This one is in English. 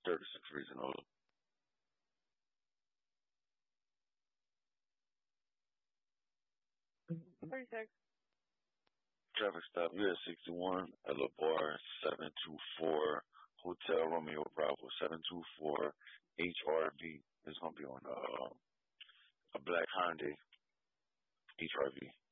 36 reasonable. 36. Traffic stop, US 61 at La Bar 724 Hotel Romeo Bravo 724 HRV. It's gonna be on a black Hyundai HRV.